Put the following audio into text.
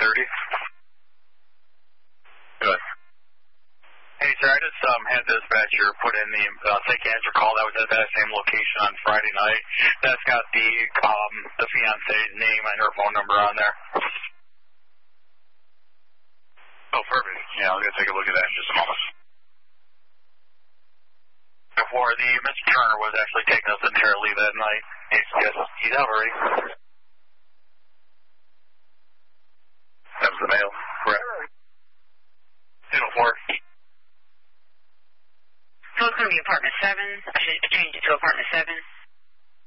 3:30. Good. Hey, sir, I just had dispatcher put in the psychiatric call that was at that same location on Friday night. That's got the fiance's name and her phone number on there. Oh, perfect. Yeah, I'm going to take a look at that in just a moment. Before Mr. Turner was actually taking us into her leave that night. He's out already. That was the mail. Correct. 204. So it's going to be apartment 7. I should change it to apartment 7.